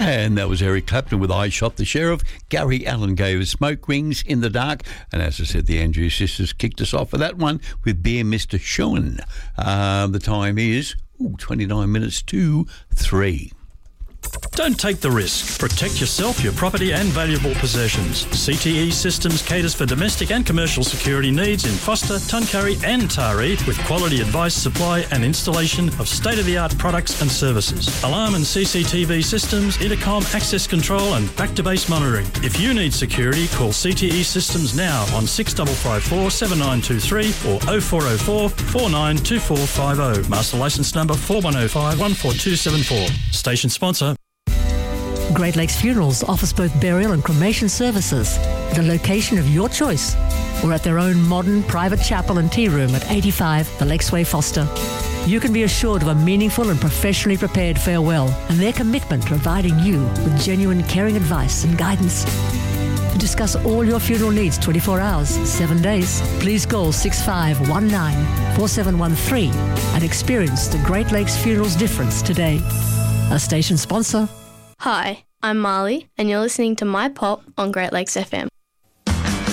And that was Eric Clapton with I Shot the Sheriff. Gary Allen gave us Smoke Rings in the Dark. And as I said, the Andrews Sisters kicked us off for that one with Beer Mr. Schoen. The time is 29 minutes to 3. Don't take the risk. Protect yourself, your property and valuable possessions. CTE Systems caters for domestic and commercial security needs in Foster, Tuncurry and Taree with quality advice, supply and installation of state-of-the-art products and services. Alarm and CCTV systems, intercom, access control and back-to-base monitoring. If you need security, call CTE Systems now on 6554 7923 or 0404 492450. Master licence number 4105 14274. Station sponsor. Great Lakes Funerals offers both burial and cremation services at a location of your choice or at their own modern private chapel and tea room at 85 The Lakesway, Foster. You can be assured of a meaningful and professionally prepared farewell and their commitment to providing you with genuine caring advice and guidance. To discuss all your funeral needs 24 hours, 7 days, please call 6519-4713 and experience the Great Lakes Funerals difference today. A station sponsor. Hi, I'm Marley, and you're listening to My Pop on Great Lakes FM.